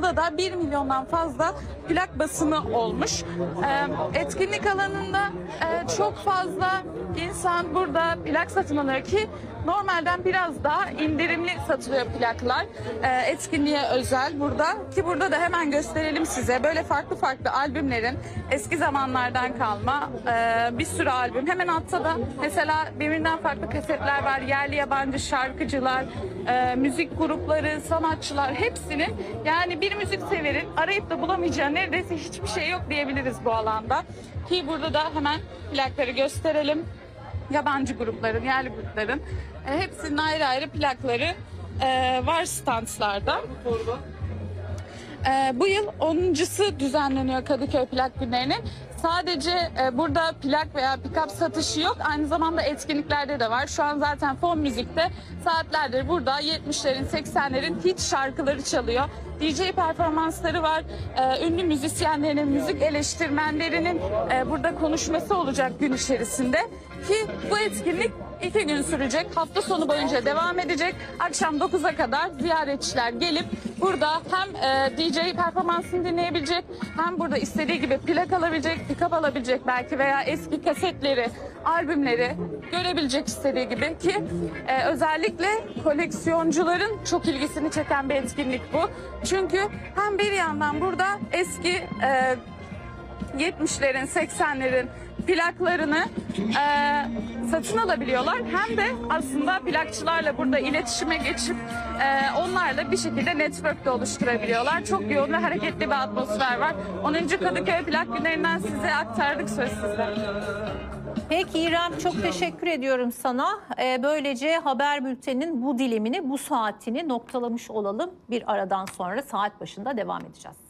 burada da 1 milyondan fazla plak basımı olmuş. Etkinlik alanında çok fazla insan burada plak satın alıyor ki normalden biraz daha indirimli satılıyor plaklar. Etkinliğe özel burada ki burada da hemen gösterelim size. Böyle farklı farklı albümlerin eski zamanlardan kalma bir sürü albüm. Hemen altta da mesela birbirinden farklı kasetler var. Yerli yabancı şarkıcılar, müzik grupları, sanatçılar hepsinin, yani bir müzik severin arayıp da bulamayacağı neredeyse hiçbir şey yok diyebiliriz bu alanda. Ki burada da hemen plakları gösterelim. Yabancı grupların, yerli grupların hepsinin ayrı ayrı plakları var standlarda. Bu yıl 10.'sı düzenleniyor Kadıköy Plak Günleri'nin. Sadece burada plak veya pick-up satışı yok. Aynı zamanda etkinliklerde de var. Şu an zaten fon müzikte saatlerdir burada 70'lerin 80'lerin hit şarkıları çalıyor. DJ performansları var. Ünlü müzisyenlerin, müzik eleştirmenlerinin burada konuşması olacak gün içerisinde. Ki bu etkinlik 2 gün sürecek. Hafta sonu boyunca devam edecek. Akşam 9'a kadar ziyaretçiler gelip burada hem DJ performansını dinleyebilecek, hem burada istediği gibi plak alabilecek, pick-up alabilecek belki veya eski kasetleri, albümleri görebilecek istediği gibi ki özellikle koleksiyoncuların çok ilgisini çeken bir etkinlik bu. Çünkü hem bir yandan burada eski 70'lerin, 80'lerin plaklarını satın alabiliyorlar. Hem de aslında plakçılarla burada iletişime geçip onlarla bir şekilde network de oluşturabiliyorlar. Çok yoğun ve hareketli bir atmosfer var. 10. Kadıköy Plak Günleri'nden size aktardık, söz sizde. Peki İrem, çok teşekkür ediyorum sana. Böylece haber bülteninin bu dilimini, bu saatini noktalamış olalım. Bir aradan sonra saat başında devam edeceğiz.